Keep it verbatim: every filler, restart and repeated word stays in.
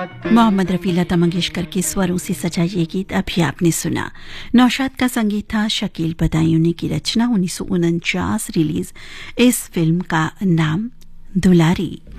मोहम्मद रफी, लता मंगेशकर के स्वरों से सजा ये गीत अभी आपने सुना। नौशाद का संगीत था, शकील बदायूनी की रचना। उन्नीस सौ उनचास रिलीज इस फिल्म का नाम दुलारी।